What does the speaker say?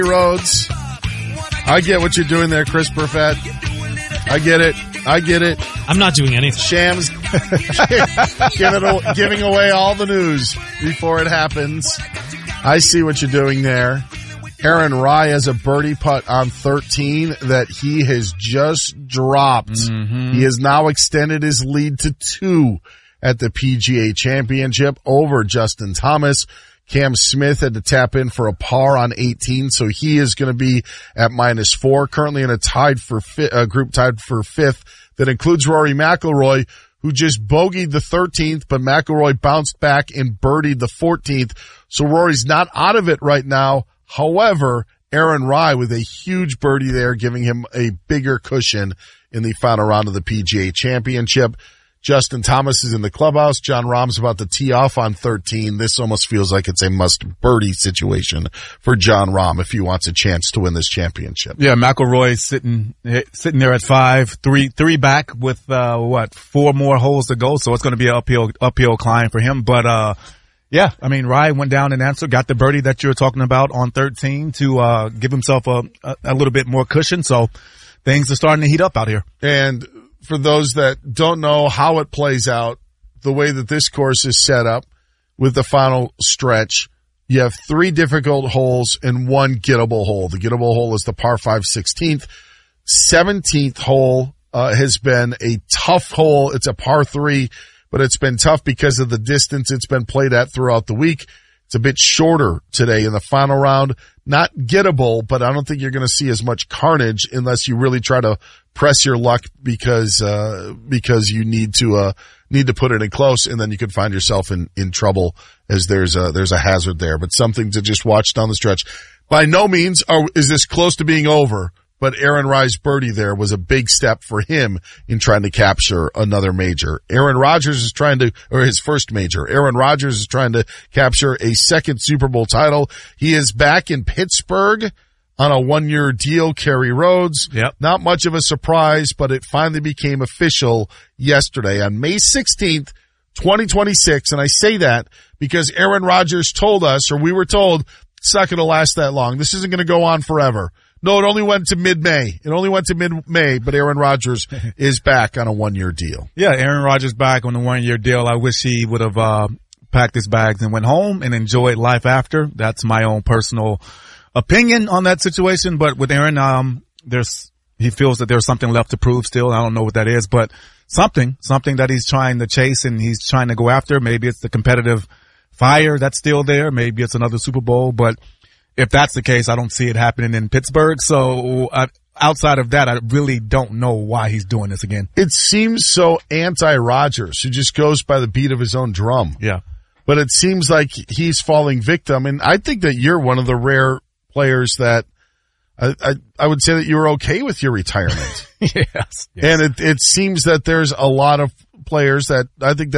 Rhodes. I get what you're doing there, Chris Perfett. I get it. I'm not doing anything. Shams giving away all the news before it happens. I see what you're doing there. Aaron Rai has a birdie putt on 13 that he has just dropped. Mm-hmm. He has now extended his lead to 2 at the PGA Championship over Justin Thomas. Cam Smith had to tap in for a par on 18, so he is going to be at -4. Currently in a group tied for 5th that includes Rory McIlroy, who just bogeyed the 13th, but McIlroy bounced back and birdied the 14th. So Rory's not out of it right now. However, Aaron Rai with a huge birdie there, giving him a bigger cushion in the final round of the PGA Championship. Justin Thomas is in the clubhouse. Jon Rahm's about to tee off on 13. This almost feels like it's a must birdie situation for Jon Rahm if he wants a chance to win this championship. Yeah, McIlroy sitting there at 5, three back with 4 more holes to go. So it's going to be an uphill climb for him. But yeah, I mean, Rai went down and answered, got the birdie that you're talking about on 13 to give himself a little bit more cushion. So things are starting to heat up out here. And for those that don't know how it plays out, the way that this course is set up with the final stretch, you have 3 difficult holes and 1 gettable hole. The gettable hole is the par 5 16th. 17th hole has been a tough hole. It's a par 3, but it's been tough because of the distance it's been played at throughout the week. It's a bit shorter today in the final round. Not gettable, but I don't think you're going to see as much carnage unless you really try to press your luck because you need to put it in close, and then you could find yourself in trouble as there's a hazard there. But something to just watch down the stretch. By no means is this close to being over, but Aaron Rai's birdie there was a big step for him in trying to capture another major. His first major. Aaron Rodgers is trying to capture a second Super Bowl title. He is back in Pittsburgh on a 1-year deal, Kerry Rhodes. Yep. Not much of a surprise, but it finally became official yesterday on May 16th, 2026. And I say that because Aaron Rodgers told us, or we were told, it's not going to last that long. This isn't going to go on forever. No, it only went to mid-May. But Aaron Rodgers is back on a 1-year deal. Yeah, Aaron Rodgers back on a 1-year deal. I wish he would have packed his bags and went home and enjoyed life after. That's my own personal opinion on that situation. But with Aaron, he feels that there's something left to prove still. I don't know what that is, but something that he's trying to chase and he's trying to go after. Maybe it's the competitive fire that's still there. Maybe it's another Super Bowl, but if that's the case, I don't see it happening in Pittsburgh. So outside of that, I really don't know why he's doing this again. It seems so anti-Rodgers, who just goes by the beat of his own drum. Yeah. But it seems like he's falling victim. And I think that you're one of the rare players that I would say that you were okay with your retirement. Yes. And it seems that there's a lot of players that I think that